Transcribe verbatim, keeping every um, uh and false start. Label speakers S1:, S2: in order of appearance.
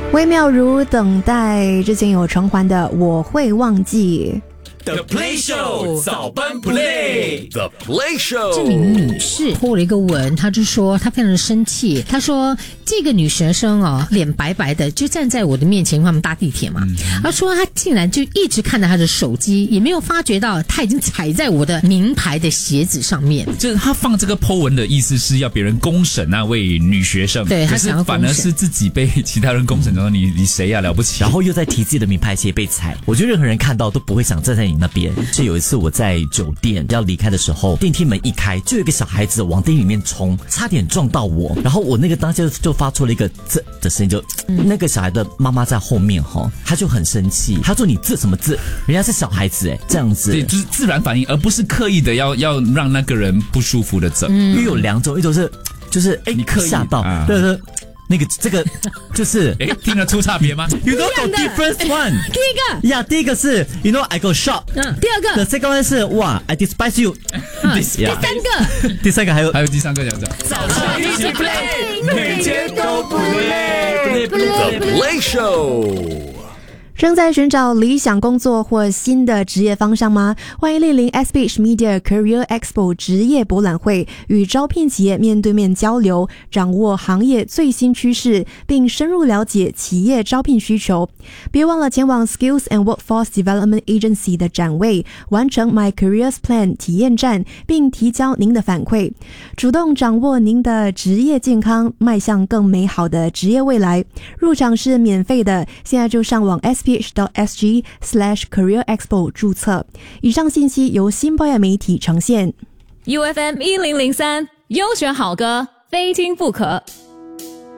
S1: 微妙如等待，之前有偿还的我会忘记。
S2: The Play Show 早班 Play The Play Show
S3: 这名女士泼了一个文，她就说她非常的生气，她说这个女学生哦，脸白白的就站在我的面前，他们搭地铁嘛，她说她竟然就一直看着她的手机，也没有发觉到她已经踩在我的名牌的鞋子上面。
S4: 就是她放这个 po 文的意思是要别人公审那位女学生，
S3: 对，
S4: 可
S3: 她想要公审，
S4: 是反而是自己被其他人公审，说你你谁呀、啊、了不起，
S5: 然后又在提自己的名牌鞋被踩。我觉得任何人看到都不会想站在你那边。是有一次我在酒店要离开的时候，电梯门一开，就有一个小孩子往电梯里面冲，差点撞到我。然后我那个当下就发出了一个字的声音，就、嗯、那个小孩的妈妈在后面哈，他就很生气，他说你字什么字？人家是小孩子哎，这样子，
S4: 对，就是自然反应，而不是刻意的要要让那个人不舒服的整。
S5: 因为有两种，一种是就是哎
S4: 你刻意
S5: 吓到，
S4: 啊、
S5: 对对。那个这个就是
S4: 诶听得出差别吗
S5: You know the different one
S3: 第一个
S5: 呀、yeah, 第一个是 You know I go shop、
S3: 嗯、第二个
S5: The second one 是哇 I despise you、
S3: 嗯、第三个
S5: 第三个还有
S4: 还有第三个讲讲
S2: 早上一起 play 每天都不累 The Play Show
S1: 正在寻找理想工作或新的职业方向吗？欢迎莅临 S B H Media Career Expo 职业博览会，与招聘企业面对面交流，掌握行业最新趋势，并深入了解企业招聘需求。别忘了前往 Skills and Workforce Development Agency 的展位，完成 My Careers Plan 体验站，并提交您的反馈，主动掌握您的职业健康，迈向更美好的职业未来。入场是免费的，现在就上网 S B H dot S G slash Career Expo 注册。以上信息由新报业媒体呈现。
S6: U F M 一零零三优选好歌，非听不可。